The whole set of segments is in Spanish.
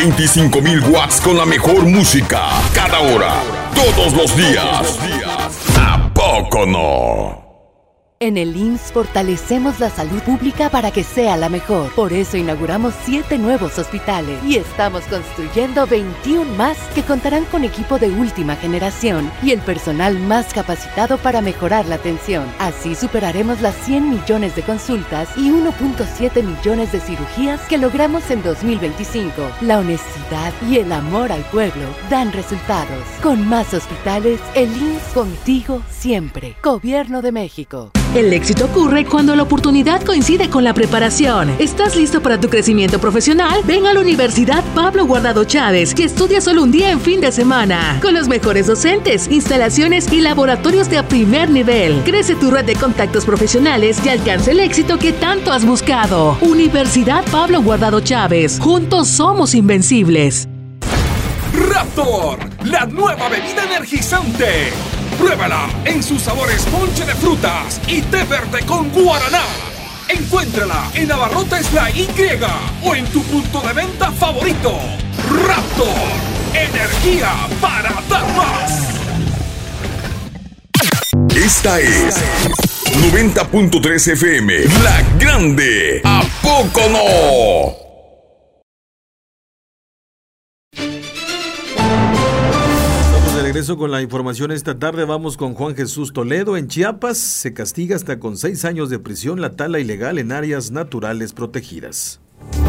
25,000 watts con la mejor música. Cada hora, todos los días. ¿A poco no? En el IMSS fortalecemos la salud pública para que sea la mejor. Por eso inauguramos 7 nuevos hospitales y estamos construyendo 21 más que contarán con equipo de última generación y el personal más capacitado para mejorar la atención. Así superaremos las 100 millones de consultas y 1.7 millones de cirugías que logramos en 2025. La honestidad y el amor al pueblo dan resultados. Con más hospitales, el IMSS contigo siempre. Gobierno de México. El éxito ocurre cuando la oportunidad coincide con la preparación. ¿Estás listo para tu crecimiento profesional? Ven a la Universidad Pablo Guardado Chávez, que estudia solo un día en fin de semana. Con los mejores docentes, instalaciones y laboratorios de primer nivel. Crece tu red de contactos profesionales y alcanza el éxito que tanto has buscado. Universidad Pablo Guardado Chávez. Juntos somos invencibles. Raptor, la nueva bebida energizante. Pruébala en sus sabores ponche de frutas y té verde con guaraná. Encuéntrala en Abarrotes La Y o en tu punto de venta favorito. Raptor, energía para dar más. Esta es 90.3 FM, La Grande. ¿A poco no? Regreso con la información esta tarde. Vamos con Juan Jesús Toledo. En Chiapas se castiga hasta con 6 años de prisión la tala ilegal en áreas naturales protegidas.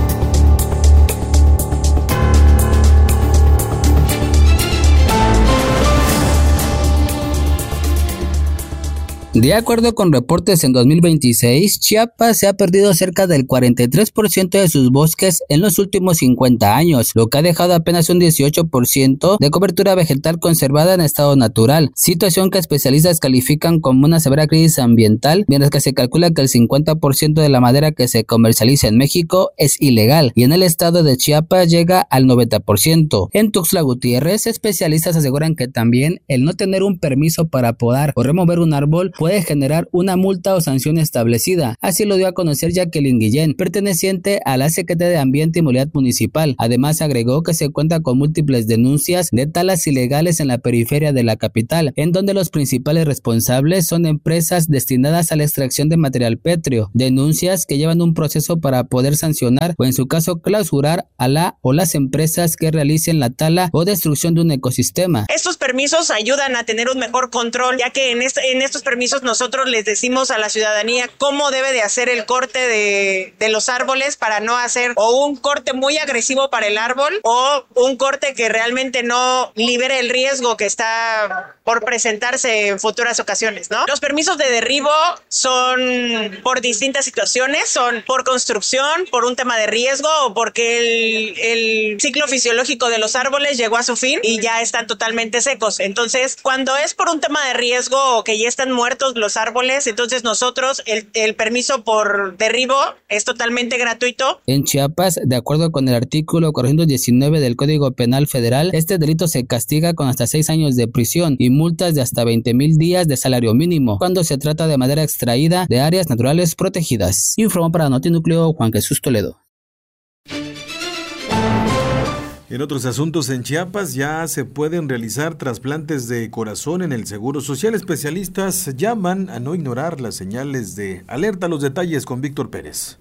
De acuerdo con reportes, en 2026, Chiapas se ha perdido cerca del 43% de sus bosques en los últimos 50 años, lo que ha dejado apenas un 18% de cobertura vegetal conservada en estado natural, situación que especialistas califican como una severa crisis ambiental, mientras que se calcula que el 50% de la madera que se comercializa en México es ilegal y en el estado de Chiapas llega al 90%. En Tuxtla Gutiérrez, especialistas aseguran que también el no tener un permiso para podar o remover un árbol puede generar una multa o sanción establecida. Así lo dio a conocer Jacqueline Guillén, perteneciente a la Secretaría de Ambiente y Movilidad Municipal. Además, agregó que se cuenta con múltiples denuncias de talas ilegales en la periferia de la capital, en donde los principales responsables son empresas destinadas a la extracción de material pétreo. Denuncias que llevan un proceso para poder sancionar o en su caso clausurar a la o las empresas que realicen la tala o destrucción de un ecosistema. Estos permisos ayudan a tener un mejor control, ya que en estos permisos nosotros les decimos a la ciudadanía cómo debe de hacer el corte de los árboles para no hacer o un corte muy agresivo para el árbol o un corte que realmente no libere el riesgo que está por presentarse en futuras ocasiones, ¿no? Los permisos de derribo son por distintas situaciones, son por construcción, por un tema de riesgo o porque el ciclo fisiológico de los árboles llegó a su fin y ya están totalmente secos. Entonces, cuando es por un tema de riesgo o que ya están muertos los árboles, entonces nosotros el permiso por derribo es totalmente gratuito. En Chiapas, de acuerdo con el artículo 419 del Código Penal Federal, este delito se castiga con hasta 6 años de prisión y multas de hasta 20,000 días de salario mínimo cuando se trata de madera extraída de áreas naturales protegidas. Informó para Notinúcleo Juan Jesús Toledo. En otros asuntos, en Chiapas ya se pueden realizar trasplantes de corazón en el Seguro Social. Especialistas llaman a no ignorar las señales de alerta. Los detalles con Víctor Pérez.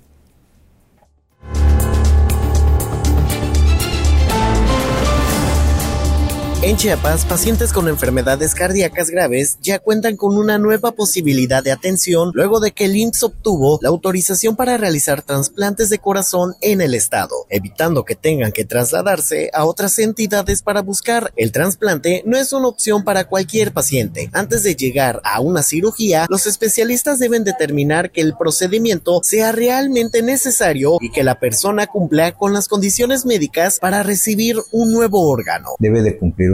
En Chiapas, pacientes con enfermedades cardíacas graves ya cuentan con una nueva posibilidad de atención luego de que el IMSS obtuvo la autorización para realizar trasplantes de corazón en el estado, evitando que tengan que trasladarse a otras entidades para buscar. El trasplante no es una opción para cualquier paciente. Antes de llegar a una cirugía, los especialistas deben determinar que el procedimiento sea realmente necesario y que la persona cumpla con las condiciones médicas para recibir un nuevo órgano. Debe de cumplir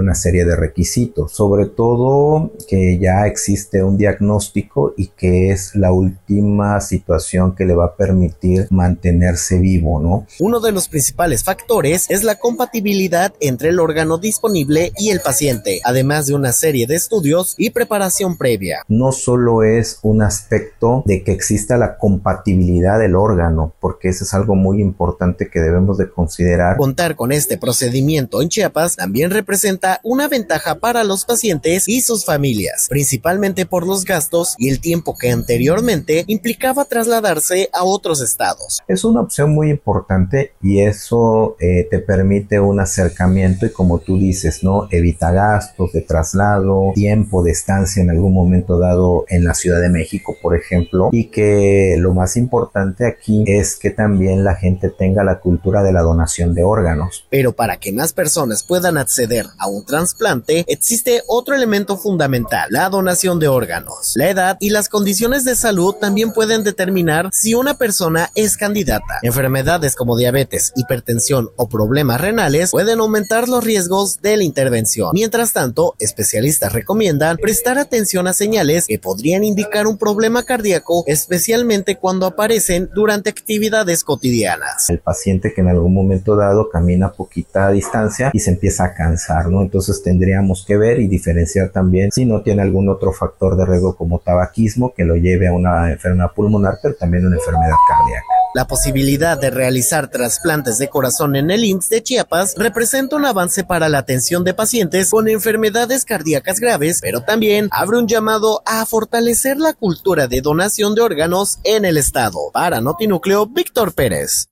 una serie de requisitos, sobre todo que ya existe un diagnóstico y que es la última situación que le va a permitir mantenerse vivo, ¿no? Uno de los principales factores es la compatibilidad entre el órgano disponible y el paciente, además de una serie de estudios y preparación previa. No solo es un aspecto de que exista la compatibilidad del órgano, porque eso es algo muy importante que debemos de considerar. Contar con este procedimiento en Chiapas también representa una ventaja para los pacientes y sus familias, principalmente por los gastos y el tiempo que anteriormente implicaba trasladarse a otros estados. Es una opción muy importante y eso te permite un acercamiento y, como tú dices, ¿no? Evita gastos de traslado, tiempo de estancia en algún momento dado en la Ciudad de México, por ejemplo, y que lo más importante aquí es que también la gente tenga la cultura de la donación de órganos. Pero para que más personas puedan acceder a un trasplante, existe otro elemento fundamental: la donación de órganos. La edad y las condiciones de salud también pueden determinar si una persona es candidata. Enfermedades como diabetes, hipertensión o problemas renales pueden aumentar los riesgos de la intervención. Mientras tanto, especialistas recomiendan prestar atención a señales que podrían indicar un problema cardíaco, especialmente cuando aparecen durante actividades cotidianas. El paciente que en algún momento dado camina a poquita distancia y se empieza a cansar, ¿no? Entonces tendríamos que ver y diferenciar también si no tiene algún otro factor de riesgo como tabaquismo que lo lleve a una enfermedad pulmonar, pero también una enfermedad cardíaca. La posibilidad de realizar trasplantes de corazón en el IMSS de Chiapas representa un avance para la atención de pacientes con enfermedades cardíacas graves, pero también abre un llamado a fortalecer la cultura de donación de órganos en el estado. Para Notinúcleo, Víctor Pérez.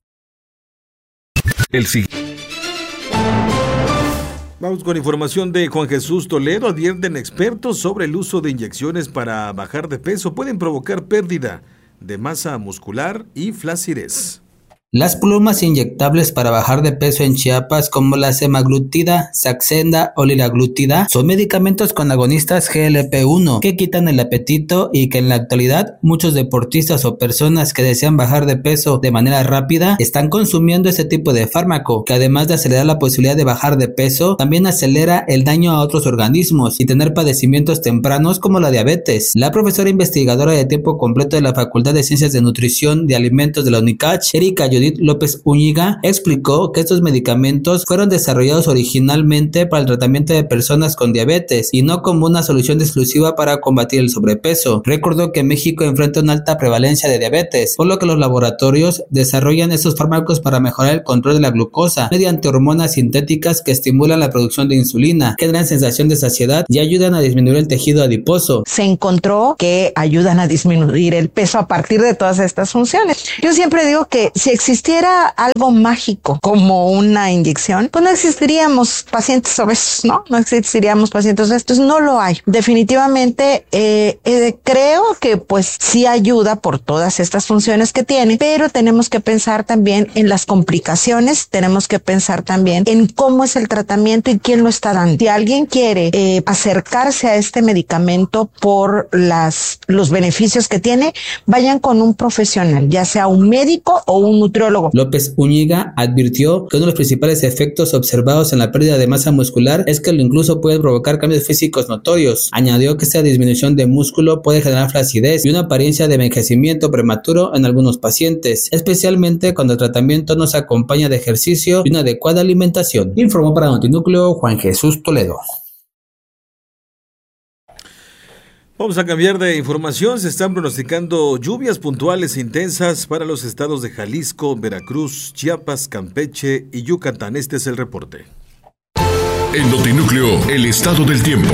Vamos con información de Juan Jesús Toledo. Advierten expertos sobre el uso de inyecciones para bajar de peso. Pueden provocar pérdida de masa muscular y flacidez. Las plumas inyectables para bajar de peso en Chiapas, como la semaglutida, Saxenda o liraglutida, son medicamentos con agonistas GLP-1 que quitan el apetito y que en la actualidad muchos deportistas o personas que desean bajar de peso de manera rápida están consumiendo ese tipo de fármaco, que además de acelerar la posibilidad de bajar de peso, también acelera el daño a otros organismos y tener padecimientos tempranos como la diabetes. La profesora investigadora de tiempo completo de la Facultad de Ciencias de Nutrición de Alimentos de la UNICACH, Erika Judith López Úñiga, explicó que estos medicamentos fueron desarrollados originalmente para el tratamiento de personas con diabetes y no como una solución exclusiva para combatir el sobrepeso. Recordó que México enfrenta una alta prevalencia de diabetes, por lo que los laboratorios desarrollan estos fármacos para mejorar el control de la glucosa mediante hormonas sintéticas que estimulan la producción de insulina, generan sensación de saciedad y ayudan a disminuir el tejido adiposo. Se encontró que ayudan a disminuir el peso a partir de todas estas funciones. Yo siempre digo que si existiera algo mágico como una inyección, pues no existiríamos pacientes obesos, ¿no? No existiríamos pacientes obesos, no lo hay. Definitivamente creo que pues sí ayuda por todas estas funciones que tiene, pero tenemos que pensar también en las complicaciones, tenemos que pensar también en cómo es el tratamiento y quién lo está dando. Si alguien quiere acercarse a este medicamento por los beneficios que tiene, vayan con un profesional, ya sea un médico o un nutriólogo. López Úñiga advirtió que uno de los principales efectos observados en la pérdida de masa muscular es que incluso puede provocar cambios físicos notorios. Añadió que esta disminución de músculo puede generar flacidez y una apariencia de envejecimiento prematuro en algunos pacientes, especialmente cuando el tratamiento no se acompaña de ejercicio y una adecuada alimentación. Informó para Notinúcleo Juan Jesús Toledo. Vamos a cambiar de información. Se están pronosticando lluvias puntuales intensas para los estados de Jalisco, Veracruz, Chiapas, Campeche y Yucatán. Este es el reporte. En Notinúcleo, el estado del tiempo.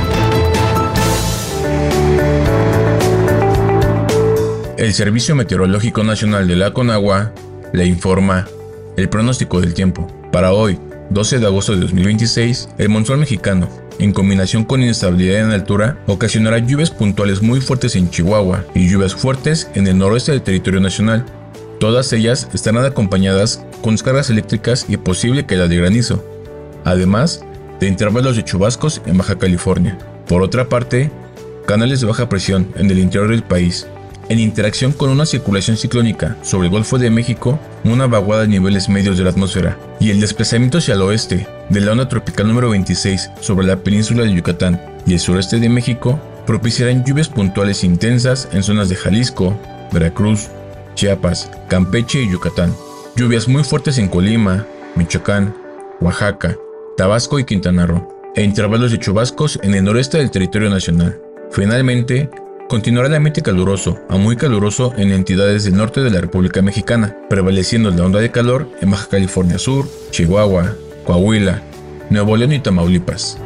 El Servicio Meteorológico Nacional de la Conagua le informa el pronóstico del tiempo. Para hoy, 12 de agosto de 2026, el monzón mexicano, en combinación con inestabilidad en altura, ocasionará lluvias puntuales muy fuertes en Chihuahua y lluvias fuertes en el noroeste del territorio nacional. Todas ellas estarán acompañadas con descargas eléctricas y posible caída de granizo, además de intervalos de chubascos en Baja California. Por otra parte, canales de baja presión en el interior del país en interacción con una circulación ciclónica sobre el Golfo de México, una vaguada a niveles medios de la atmósfera y el desplazamiento hacia el oeste de la onda tropical número 26 sobre la península de Yucatán y el sureste de México propiciarán lluvias puntuales intensas en zonas de Jalisco, Veracruz, Chiapas, Campeche y Yucatán. Lluvias muy fuertes en Colima, Michoacán, Oaxaca, Tabasco y Quintana Roo, e intervalos de chubascos en el noreste del territorio nacional. Finalmente, continuará el ambiente caluroso a muy caluroso en entidades del norte de la República Mexicana, prevaleciendo la onda de calor en Baja California Sur, Chihuahua, Coahuila, Nuevo León y Tamaulipas.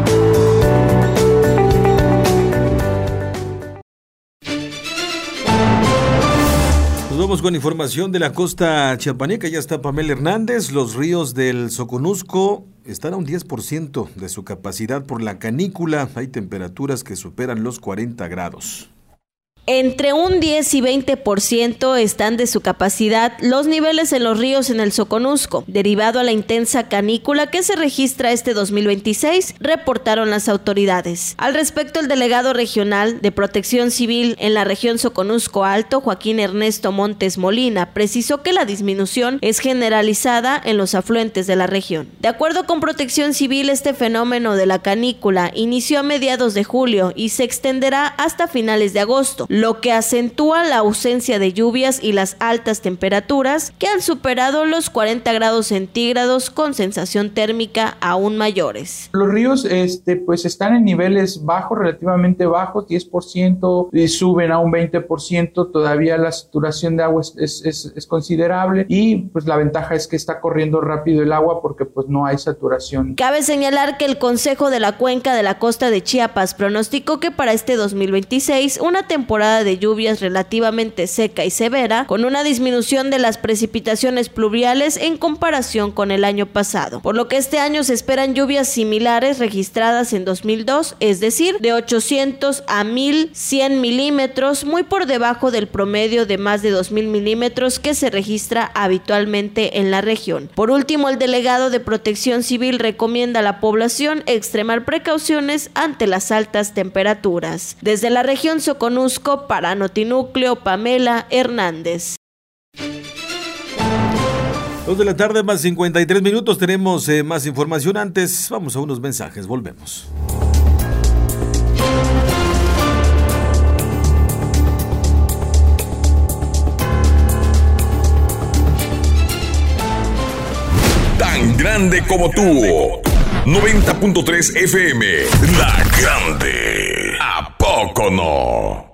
Nos vamos con información de la costa chiapaneca. Ya está Pamela Hernández. Los ríos del Soconusco están a un 10% de su capacidad por la canícula. Hay temperaturas que superan los 40 grados. Entre un 10 y 20% están de su capacidad los niveles en los ríos en el Soconusco, derivado a la intensa canícula que se registra este 2026, reportaron las autoridades. Al respecto, el delegado regional de Protección Civil en la región Soconusco Alto, Joaquín Ernesto Montes Molina, precisó que la disminución es generalizada en los afluentes de la región. De acuerdo con Protección Civil, este fenómeno de la canícula inició a mediados de julio y se extenderá hasta finales de agosto, lo que acentúa la ausencia de lluvias y las altas temperaturas que han superado los 40 grados centígrados con sensación térmica aún mayores. Los ríos pues están en niveles bajos, relativamente bajos, 10%, y suben a un 20%, todavía la saturación de agua es considerable y pues la ventaja es que está corriendo rápido el agua porque pues no hay saturación. Cabe señalar que el Consejo de la Cuenca de la Costa de Chiapas pronosticó que para este 2026 una temporada de lluvias relativamente seca y severa, con una disminución de las precipitaciones pluviales en comparación con el año pasado, por lo que este año se esperan lluvias similares registradas en 2002, es decir, de 800 a 1100 milímetros, muy por debajo del promedio de más de 2000 milímetros que se registra habitualmente en la región. Por último, el delegado de Protección Civil recomienda a la población extremar precauciones ante las altas temperaturas. Desde la región Soconusco, para Notinúcleo, Pamela Hernández. 2 de la tarde más 53 minutos, tenemos más información. Antes, vamos a unos mensajes, volvemos. Tan grande como tú. 90.3 FM, La Grande. ¿A poco no?